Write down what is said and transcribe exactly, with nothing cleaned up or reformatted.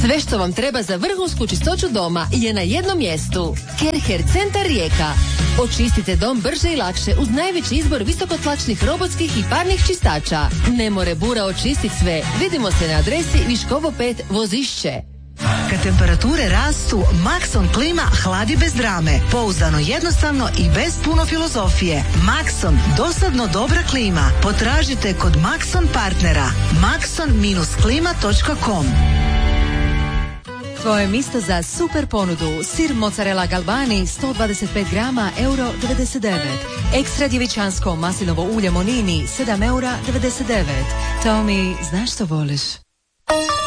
Sve što vam treba za vrhunsku čistoću doma je na jednom mjestu. Kerher Centar Rijeka. Očistite dom brže i lakše uz najveći izbor visokotlačnih robotskih i parnih čistača. Ne more bura očistiti sve. Vidimo se na adresi Viškovo pet Vozišće. Kad temperature rastu, Maxon klima hladi bez drame. Pouzdano, jednostavno i bez puno filozofije. Maxon, dosadno dobra klima. Potražite kod Maxon partnera. maxon dash klima točka com. Tvoje mjesto za super ponudu. Sir mozzarella Galbani sto dvadeset pet grama, euro devedeset devet. Ekstra djevičansko maslinovo ulje Monini sedam eura devedeset devet. Tommy, znaš što voliš?